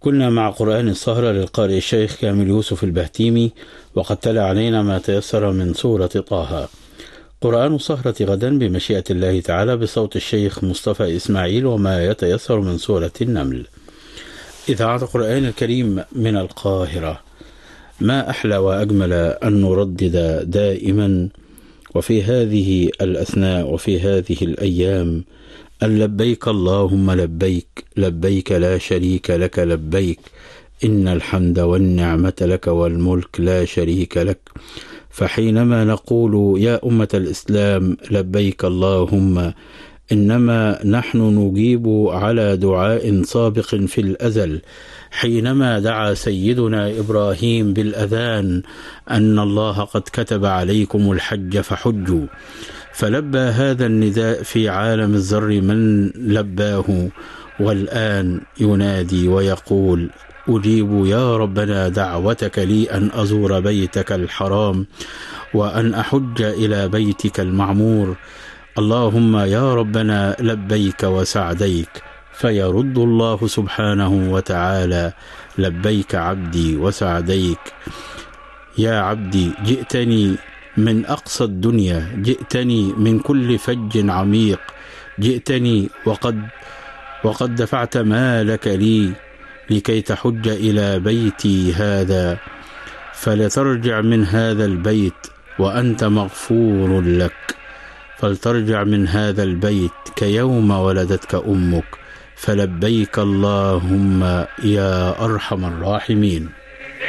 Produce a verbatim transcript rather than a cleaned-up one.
كنا مع قرآن السهرة للقارئ الشيخ كامل يوسف البهتيمي، وقد تلا علينا ما تيسر من سورة طه. قرآن السهرة غدا بمشيئة الله تعالى بصوت الشيخ مصطفى إسماعيل، وما يتيسر من سورة النمل. إذاعة القرآن الكريم من القاهرة. ما أحلى وأجمل أن نردد دائما وفي هذه الأثناء وفي هذه الأيام أن لبيك اللهم لبيك، لبيك لا شريك لك لبيك، إن الحمد والنعمة لك والملك لا شريك لك. فحينما نقول يا أمة الإسلام لبيك اللهم، إنما نحن نجيب على دعاء سابق في الأزل، حينما دعا سيدنا إبراهيم بالأذان أن الله قد كتب عليكم الحج فحجوا، فلبى هذا النداء في عالم الذر من لباه، والآن ينادي ويقول أجيب يا ربنا دعوتك لي أن أزور بيتك الحرام وأن أحج إلى بيتك المعمور. اللهم يا ربنا لبيك وسعديك، فيرد الله سبحانه وتعالى لبيك عبدي وسعديك. يا عبدي جئتني من أقصى الدنيا، جئتني من كل فج عميق، جئتني وقد وقد دفعت مالك لي لكي تحج إلى بيتي هذا، فلترجع من هذا البيت وأنت مغفور لك، فلترجع من هذا البيت كيوم ولدتك أمك، فلبيك اللهم يا أرحم الراحمين.